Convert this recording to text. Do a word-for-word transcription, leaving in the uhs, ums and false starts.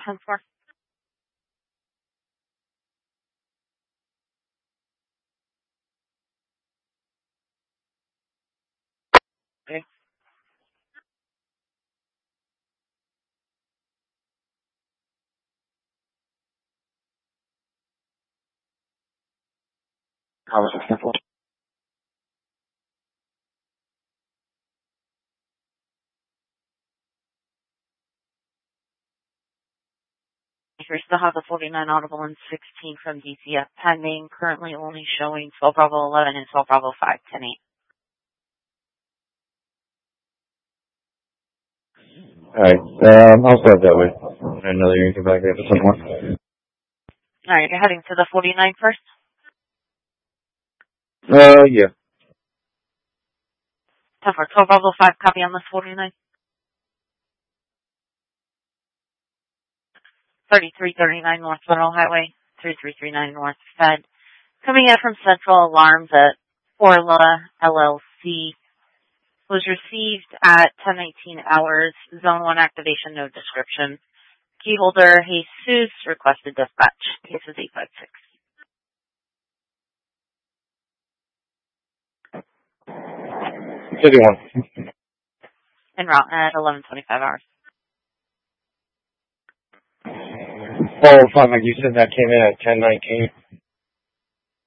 ten four. Okay. I was ten four. We still have the forty-nine audible and sixteen from D C F pending. Currently only showing twelve Bravo eleven and twelve Bravo five, ten eight. Alright, um, I'll start that way. I know that you're going to come back there for some more. Alright, you're heading to the forty-nine first? Uh, yeah. ten four, twelve Bravo five, copy on this forty-nine. thirty-three thirty-nine North Federal Highway, three three three nine North Fed. Coming in from Central Alarms at Orla L L C. Was received at ten nineteen hours. Zone one activation, no description. Keyholder Jesus requested dispatch. Case is eight five six. fifty-one. En route at eleven twenty-five hours. Oh, fuck, like you said that came in at ten nineteen.